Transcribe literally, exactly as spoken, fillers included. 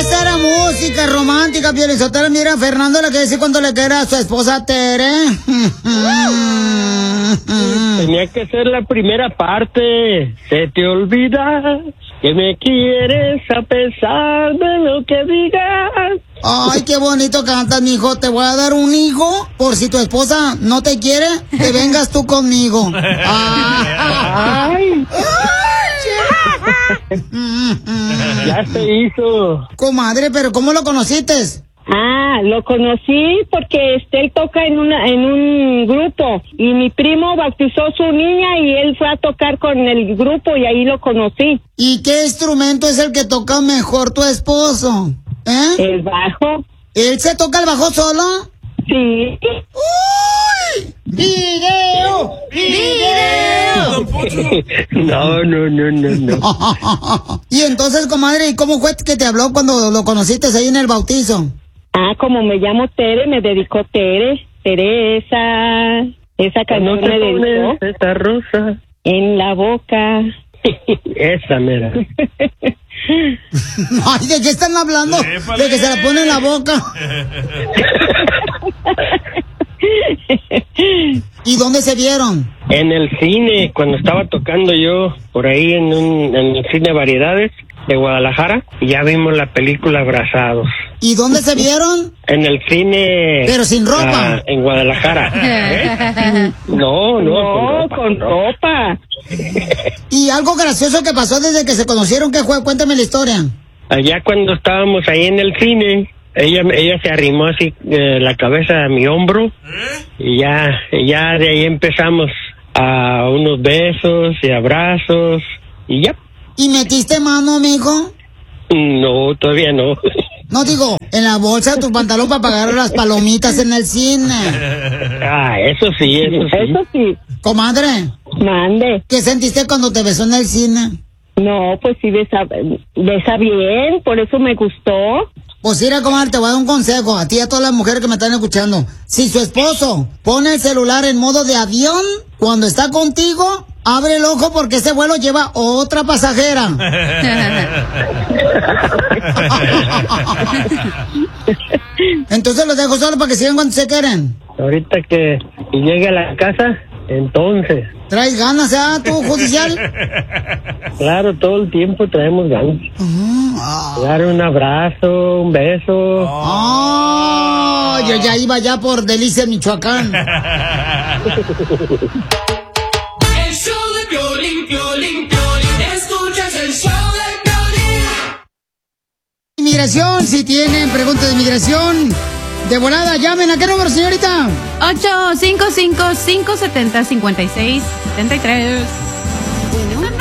esa era música romántica, Piolizotelo. Mira, Fernando le quiere decir cuánto le quiere a su esposa Tere. Tenía que ser la primera parte. Se te olvida que me quieres a pesar de lo que digas. Ay, qué bonito cantas, mijo. Te voy a dar un hijo por si tu esposa no te quiere, que vengas tú conmigo. Ay. Ya se hizo. Comadre, pero ¿cómo lo conociste? Ah, lo conocí porque este, él toca en una en un grupo y mi primo bautizó a su niña y él fue a tocar con el grupo y ahí lo conocí. ¿Y qué instrumento es el que toca mejor tu esposo? ¿Eh? El bajo. ¿Él se toca el bajo solo? Sí. ¡Uy! ¡Video! ¡Video! No, no, no, no, no. Y entonces, comadre, ¿y cómo fue que te habló cuando lo conociste ahí en el bautizo? Ah, como me llamo Tere, me dedicó Tere. Teresa. Esa canción No te me dedicó. pones esa rosa En la boca. esa mera. Ay, ¿de qué están hablando? ¡Épale! De que se la pone en la boca. ¿Y dónde se vieron? En el cine, cuando estaba tocando yo por ahí en, un, en el cine Variedades de Guadalajara, y ya vimos la película Abrazados. ¿Y dónde se vieron? En el cine... Pero sin ropa. ah, en Guadalajara. ¿Eh? No, no, No, con ropa. con ropa. ¿Y algo gracioso que pasó desde que se conocieron? ¿Qué fue? Cuéntame la historia. Allá cuando estábamos ahí en el cine, ella ella se arrimó así eh, la cabeza a mi hombro y ya, ya de ahí empezamos a unos besos y abrazos y ya. ¿Y metiste mano, mijo? No, todavía no. No, digo, en la bolsa de tu pantalón para pagar las palomitas en el cine. Ah, eso sí, eso sí. Eso sí. Comadre, Mande. ¿qué sentiste cuando te besó en el cine? No, pues sí besa, besa bien, por eso me gustó. Pues mira, comadre, te voy a dar un consejo a ti y a todas las mujeres que me están escuchando. Si su esposo pone el celular en modo de avión, cuando está contigo, abre el ojo porque ese vuelo lleva otra pasajera. Entonces los dejo solo para que sigan cuando se quieren. Ahorita que llegue a la casa, entonces. ¿Traes ganas, ah, tú, judicial? Claro, todo el tiempo traemos ganas. Ah. Dar un abrazo, un beso. Oh, yo ya iba ya por Delicia, Michoacán. El show de Piolín, Piolín, Piolín. Escuchas el show de Piolín. Inmigración, si tienen preguntas de inmigración, de volada, llamen. ¿A qué número, señorita? ocho cinco cinco, cinco siete cero, cinco seis siete tres.